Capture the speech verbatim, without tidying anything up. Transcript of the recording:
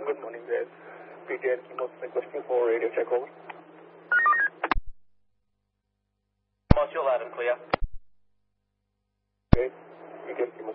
Good morning, guys. P T R Kimo requesting for radio check over. Commercial loud and clear. Okay, P T R Kimo